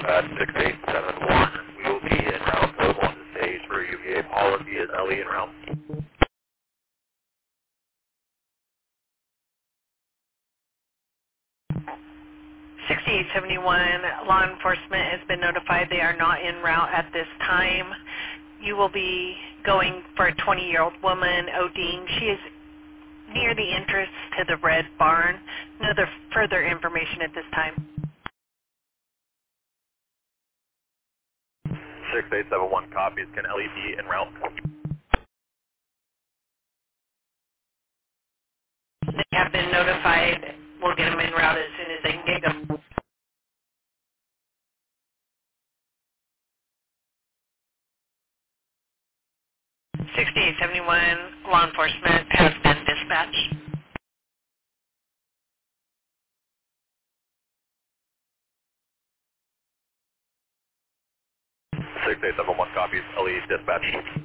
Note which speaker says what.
Speaker 1: dispatch 6871. We will be en route code 1 to stage for UVA policy is LE en route.
Speaker 2: 6871, law enforcement has been notified they are not en route at this time. You will be going for a 20-year-old woman, Odine. She is near the entrance to the Red Barn. No other further information at this time.
Speaker 1: 6871 copies. Can LE be en route?
Speaker 2: They have been notified. We'll get them en route as soon as they can get them. 6871, law enforcement has been dispatched.
Speaker 1: Six eight seven one copies. LE dispatch.